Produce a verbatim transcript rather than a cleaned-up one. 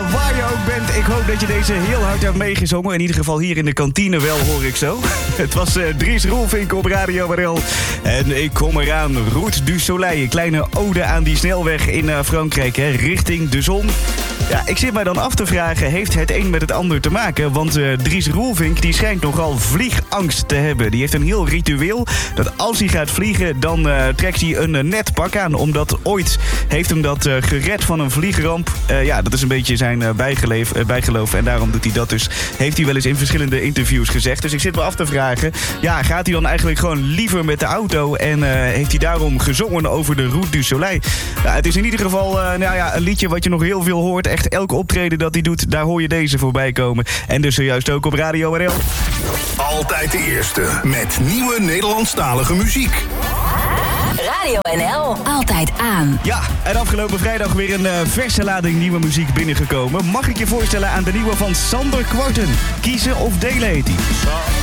waar je ook bent. Ik hoop dat je deze heel hard hebt meegezongen. In ieder geval hier in de kantine wel, hoor ik zo. Het was uh, Dries Roelvink op Radio R L. En ik kom eraan. Route du Soleil. Een kleine ode aan die snelweg in uh, Frankrijk, hè, richting de zon. Ja, ik zit mij dan af te vragen, heeft het een met het ander te maken? Want uh, Dries Roelvink die schijnt nogal vliegangst te hebben. Die heeft een heel ritueel dat als hij gaat vliegen, dan uh, trekt hij een uh, net pak aan. Omdat ooit heeft hem dat uh, gered van een vliegramp. Uh, ja, dat is een beetje zijn uh, bijgeleef, uh, bijgeloof. En daarom doet hij dat dus. Heeft hij wel eens in verschillende interviews gezegd. Dus ik zit me af te vragen, ja, gaat hij dan eigenlijk gewoon liever met de auto? En uh, heeft hij daarom gezongen over de Route du Soleil? Nou, het is in ieder geval uh, nou ja, een liedje wat je nog heel veel hoort. Echt elke optreden dat hij doet, daar hoor je deze voorbij komen. En dus zojuist ook op Radio R L. Altijd de eerste met nieuwe Nederlandstalige muziek. Radio N L, altijd aan. Ja, en afgelopen vrijdag weer een uh, verse lading nieuwe muziek binnengekomen. Mag ik je voorstellen aan de nieuwe van Sander Kwarten? Kiezen of delen heet die.